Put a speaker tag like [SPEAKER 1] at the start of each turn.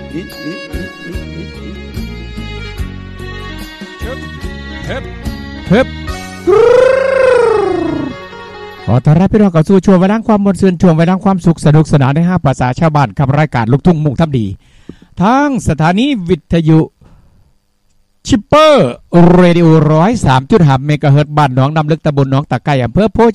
[SPEAKER 1] ขอต้อนรับพี่น้องเข้าสู่ช่วงเวลาความมวลซื่นช่วงเวลาความสุขสนุกสนานใน5ภาษาชาวบ้านกับรายการลูกทุ่งมุ่งทำดีทั้งสถานีวิทยุชิปเปอร์เรดิโอ 103.5 เมกะเฮิรตซ์บ้านหนองน้ำลึกตำบลหนองตะไคร้อำเภอโพ